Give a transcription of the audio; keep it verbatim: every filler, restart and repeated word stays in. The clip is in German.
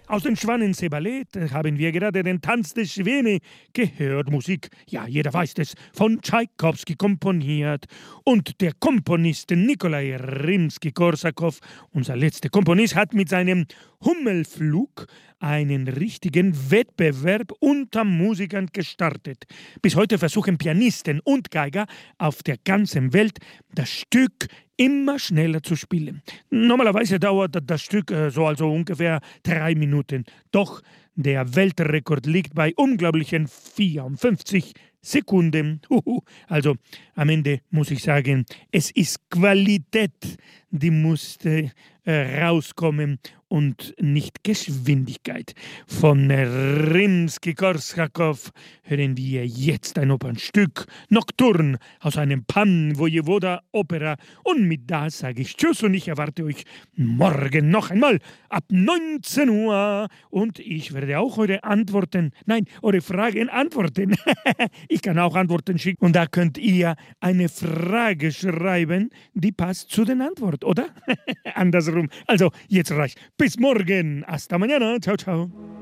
Aus dem Schwanensee Ballett haben wir gerade den Tanz der Schwäne gehört. Musik, ja, jeder weiß es, von Tschaikowski komponiert. Und der Komponist Nikolai Rimski-Korsakow, unser letzter Komponist, hat mit seinem Hummelflug einen richtigen Wettbewerb unter Musikern gestartet. Bis heute versuchen Pianisten und Geiger auf der ganzen Welt, das Stück immer schneller zu spielen. Normalerweise dauert das Stück äh, so also ungefähr drei Minuten. Doch der Weltrekord liegt bei unglaublichen vierundfünfzig Sekunden. Huhu. Also am Ende muss ich sagen, es ist Qualität, die musste äh, rauskommen und nicht Geschwindigkeit. Von Rimski-Korsakow hören wir jetzt ein Opernstück, Nocturne aus einem Pan-Vojevoda-Opera. Und mit das sage ich Tschüss und ich erwarte euch morgen noch einmal ab neunzehn Uhr. Und ich werde auch eure Antworten, nein, eure Fragen antworten. Ich kann auch Antworten schicken und da könnt ihr eine Frage schreiben, die passt zu den Antworten, oder? Andersrum. Also, jetzt reicht. Bis morgen. Hasta mañana. Ciao, ciao.